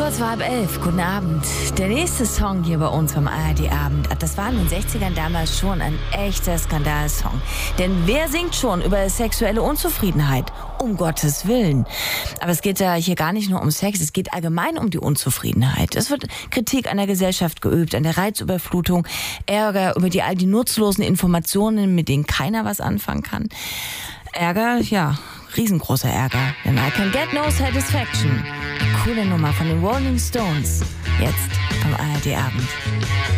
Kurz vor 10:30, guten Abend. Der nächste Song hier bei uns vom ARD-Abend, das war in den 60ern damals schon ein echter Skandalsong. Denn wer singt schon über sexuelle Unzufriedenheit? Um Gottes Willen. Aber es geht ja hier gar nicht nur um Sex, es geht allgemein um die Unzufriedenheit. Es wird Kritik an der Gesellschaft geübt, an der Reizüberflutung, Ärger über all die nutzlosen Informationen, mit denen keiner was anfangen kann. Ärger, ja, riesengroßer Ärger. Denn I Can Get No Satisfaction. Eine coole Nummer von den Rolling Stones. Jetzt vom ARD-Abend.